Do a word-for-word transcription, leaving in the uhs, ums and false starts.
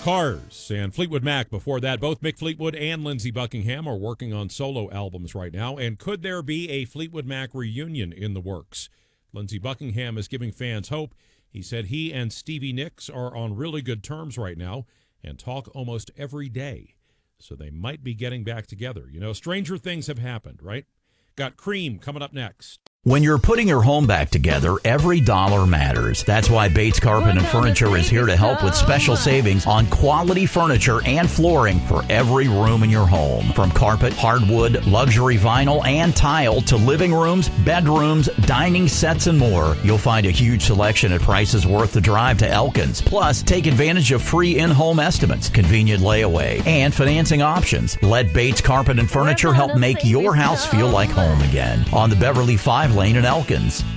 Cars and Fleetwood Mac before that. Both Mick Fleetwood and Lindsey Buckingham are working on solo albums right now. And could there be a Fleetwood Mac reunion in the works? Lindsey Buckingham is giving fans hope. He said he and Stevie Nicks are on really good terms right now and talk almost every day. So they might be getting back together. You know, stranger things have happened, right? Got Cream coming up next. When you're putting your home back together, every dollar matters. That's why Bates Carpet and Furniture is here to help with special savings on quality furniture and flooring for every room in your home. From carpet, hardwood, luxury vinyl, and tile to living rooms, bedrooms, dining sets, and more. You'll find a huge selection at prices worth the drive to Elkins. Plus, take advantage of free in-home estimates, convenient layaway, and financing options. Let Bates Carpet and Furniture help make your house feel like home again on the Beverly five lane in Elkins.